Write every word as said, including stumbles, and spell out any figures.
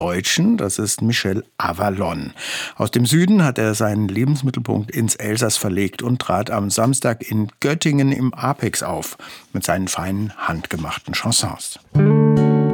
Deutschen, das ist Michel Avalon. Aus dem Süden hat er seinen Lebensmittelpunkt ins Elsass verlegt und trat am Samstag in Göttingen im Apex auf mit seinen feinen handgemachten Chansons.